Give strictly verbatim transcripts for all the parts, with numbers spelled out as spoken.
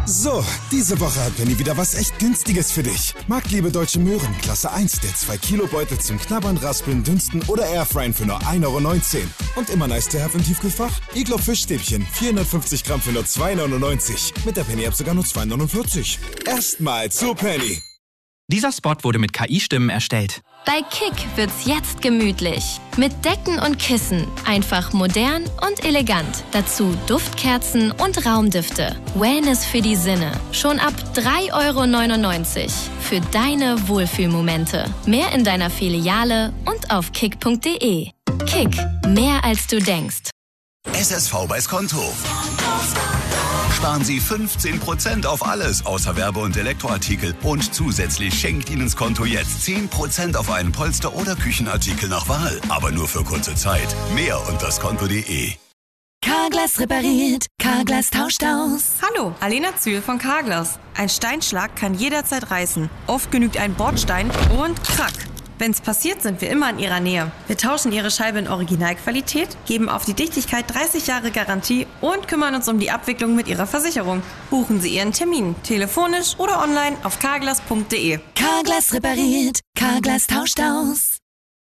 So, diese Woche hat Penny wieder was echt Günstiges für dich. Marktliebe Deutsche Möhren, Klasse eins, der zwei Kilo Beutel zum Knabbern, Raspeln, Dünsten oder Airfryen für nur ein Euro neunzehn. Und immer nice to have im Tiefkühlfach? Iglo Fischstäbchen, vierhundertfünfzig Gramm für nur zwei neunundneunzig. Mit der Penny-App sogar nur zwei neunundvierzig. Erstmal zu Penny. Dieser Spot wurde mit K I-Stimmen erstellt. Bei Kick wird's jetzt gemütlich. Mit Decken und Kissen. Einfach modern und elegant. Dazu Duftkerzen und Raumdüfte. Wellness für die Sinne. Schon ab drei Euro neunundneunzig. Für deine Wohlfühlmomente. Mehr in deiner Filiale und auf kick punkt de. Kick. Mehr als du denkst. S S V bei Skonto. Sparen Sie fünfzehn Prozent auf alles, außer Werbe- und Elektroartikel. Und zusätzlich schenkt Ihnen Skonto jetzt zehn Prozent auf einen Polster- oder Küchenartikel nach Wahl. Aber nur für kurze Zeit. Mehr unter skonto punkt de. Carglass repariert, Carglass tauscht aus. Hallo, Alena Zühl von Carglass. Ein Steinschlag kann jederzeit reißen. Oft genügt ein Bordstein und krack. Wenn's passiert, sind wir immer in Ihrer Nähe. Wir tauschen Ihre Scheibe in Originalqualität, geben auf die Dichtigkeit dreißig Jahre Garantie und kümmern uns um die Abwicklung mit Ihrer Versicherung. Buchen Sie Ihren Termin, telefonisch oder online auf carglass punkt de. Carglass repariert, Carglass tauscht aus.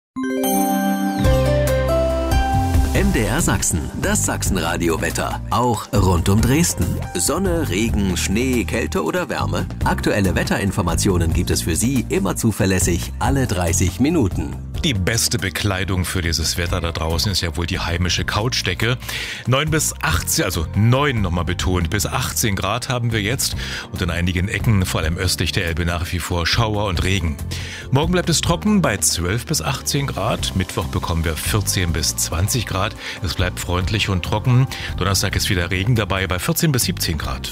M D R Sachsen, das Sachsenradio-Wetter. Auch rund um Dresden. Sonne, Regen, Schnee, Kälte oder Wärme. Aktuelle Wetterinformationen gibt es für Sie immer zuverlässig alle dreißig Minuten. Die beste Bekleidung für dieses Wetter da draußen ist ja wohl die heimische Couchdecke. neun bis achtzehn, also neun nochmal betont, bis achtzehn Grad haben wir jetzt und in einigen Ecken, vor allem östlich der Elbe, nach wie vor Schauer und Regen. Morgen bleibt es trocken bei zwölf bis achtzehn Grad. Mittwoch bekommen wir vierzehn bis zwanzig Grad. Es bleibt freundlich und trocken. Donnerstag ist wieder Regen dabei bei vierzehn bis siebzehn Grad.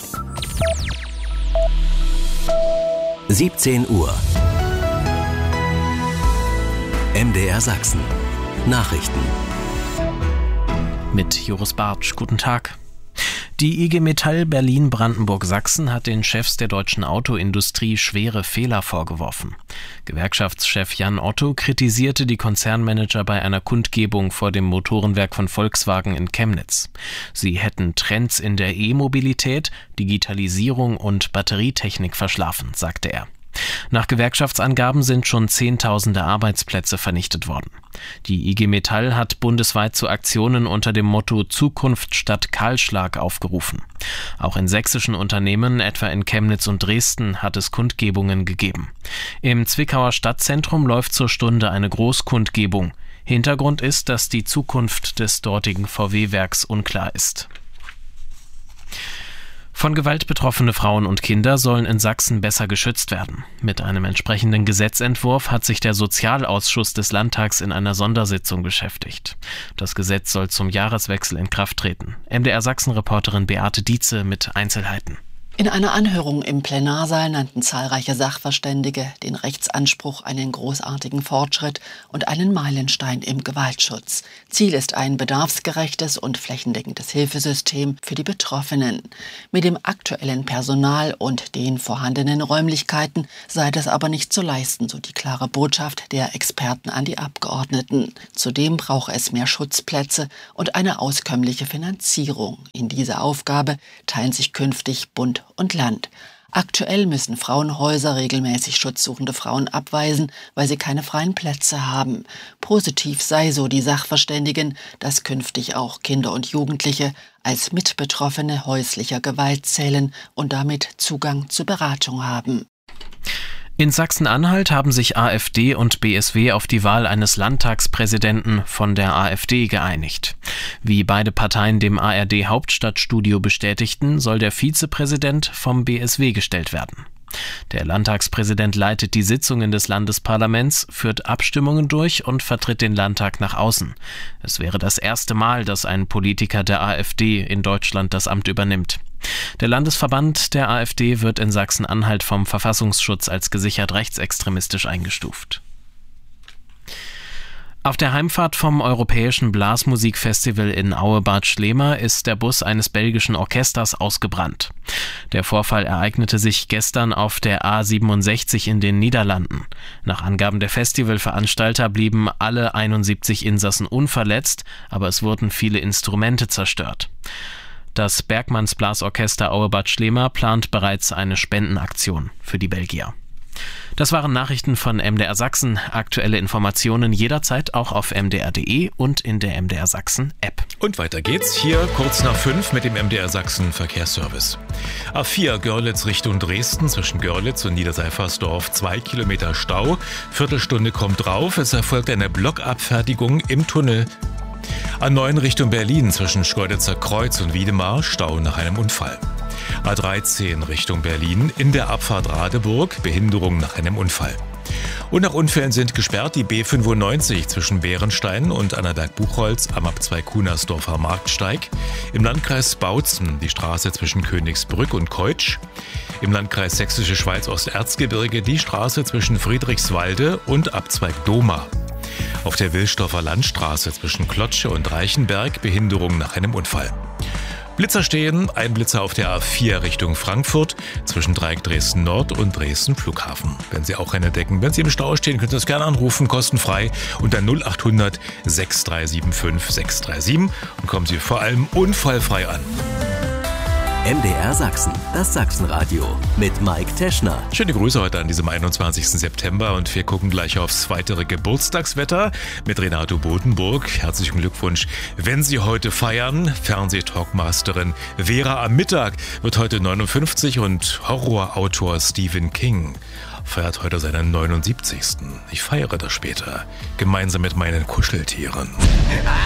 siebzehn Uhr. M D R Sachsen. Nachrichten. Mit Joris Bartsch. Guten Tag. Die I G Metall Berlin-Brandenburg-Sachsen hat den Chefs der deutschen Autoindustrie schwere Fehler vorgeworfen. Gewerkschaftschef Jan Otto kritisierte die Konzernmanager bei einer Kundgebung vor dem Motorenwerk von Volkswagen in Chemnitz. Sie hätten Trends in der E-Mobilität, Digitalisierung und Batterietechnik verschlafen, sagte er. Nach Gewerkschaftsangaben sind schon Zehntausende Arbeitsplätze vernichtet worden. Die I G Metall hat bundesweit zu Aktionen unter dem Motto Zukunft statt Kahlschlag aufgerufen. Auch in sächsischen Unternehmen, etwa in Chemnitz und Dresden, hat es Kundgebungen gegeben. Im Zwickauer Stadtzentrum läuft zur Stunde eine Großkundgebung. Hintergrund ist, dass die Zukunft des dortigen V W-Werks unklar ist. Von Gewalt betroffene Frauen und Kinder sollen in Sachsen besser geschützt werden. Mit einem entsprechenden Gesetzentwurf hat sich der Sozialausschuss des Landtags in einer Sondersitzung beschäftigt. Das Gesetz soll zum Jahreswechsel in Kraft treten. M D R Sachsen-Reporterin Beate Dietze mit Einzelheiten. In einer Anhörung im Plenarsaal nannten zahlreiche Sachverständige den Rechtsanspruch einen großartigen Fortschritt und einen Meilenstein im Gewaltschutz. Ziel ist ein bedarfsgerechtes und flächendeckendes Hilfesystem für die Betroffenen. Mit dem aktuellen Personal und den vorhandenen Räumlichkeiten sei das aber nicht zu leisten, so die klare Botschaft der Experten an die Abgeordneten. Zudem brauche es mehr Schutzplätze und eine auskömmliche Finanzierung. In diese Aufgabe teilen sich künftig Bund und Land. Aktuell müssen Frauenhäuser regelmäßig schutzsuchende Frauen abweisen, weil sie keine freien Plätze haben. Positiv sei, so die Sachverständigen, dass künftig auch Kinder und Jugendliche als Mitbetroffene häuslicher Gewalt zählen und damit Zugang zu Beratung haben. In Sachsen-Anhalt haben sich A f D und B S W auf die Wahl eines Landtagspräsidenten von der A f D geeinigt. Wie beide Parteien dem A R D-Hauptstadtstudio bestätigten, soll der Vizepräsident vom B S W gestellt werden. Der Landtagspräsident leitet die Sitzungen des Landesparlaments, führt Abstimmungen durch und vertritt den Landtag nach außen. Es wäre das erste Mal, dass ein Politiker der A f D in Deutschland das Amt übernimmt. Der Landesverband der A f D wird in Sachsen-Anhalt vom Verfassungsschutz als gesichert rechtsextremistisch eingestuft. Auf der Heimfahrt vom Europäischen Blasmusikfestival in Aue-Bad Schlema ist der Bus eines belgischen Orchesters ausgebrannt. Der Vorfall ereignete sich gestern auf der A siebenundsechzig in den Niederlanden. Nach Angaben der Festivalveranstalter blieben alle einundsiebzig Insassen unverletzt, aber es wurden viele Instrumente zerstört. Das Bergmanns Blasorchester Auebad Schlema plant bereits eine Spendenaktion für die Belgier. Das waren Nachrichten von M D R Sachsen. Aktuelle Informationen jederzeit auch auf m d r punkt d e und in der M D R Sachsen App. Und weiter geht's hier kurz nach fünf mit dem M D R Sachsen Verkehrsservice. A vier Görlitz Richtung Dresden zwischen Görlitz und Niederseifersdorf zwei Kilometer Stau. Viertelstunde kommt drauf. Es erfolgt eine Blockabfertigung im Tunnel. A neun Richtung Berlin zwischen Schkeuditzer Kreuz und Wiedemar Stau nach einem Unfall. A dreizehn Richtung Berlin in der Abfahrt Radeburg Behinderung nach einem Unfall. Und nach Unfällen sind gesperrt die B fünfundneunzig zwischen Bärenstein und Annaberg-Buchholz am Ab zwei Kunersdorfer Marktsteig. Im Landkreis Bautzen die Straße zwischen Königsbrück und Keutsch. Im Landkreis Sächsische Schweiz Osterzgebirge die Straße zwischen Friedrichswalde und Abzweig Doma. Auf der Wilsdorfer Landstraße zwischen Klotsche und Reichenberg Behinderung nach einem Unfall. Blitzer stehen, ein Blitzer auf der A vier Richtung Frankfurt zwischen Dreieck Dresden Nord und Dresden Flughafen. Wenn Sie auch einen entdecken, wenn Sie im Stau stehen, können Sie das gerne anrufen, kostenfrei unter null acht hundert sechs drei sieben fünf sechs drei sieben und kommen Sie vor allem unfallfrei an. M D R Sachsen, das Sachsenradio mit Mike Teschner. Schöne Grüße heute an diesem einundzwanzigsten September und wir gucken gleich aufs weitere Geburtstagswetter mit Renato Bodenburg. Herzlichen Glückwunsch, wenn Sie heute feiern. Fernsehtalkmasterin Vera am Mittag wird heute neunundfünfzig und Horrorautor Stephen King feiert heute seinen neunundsiebzigsten Ich feiere das später, gemeinsam mit meinen Kuscheltieren.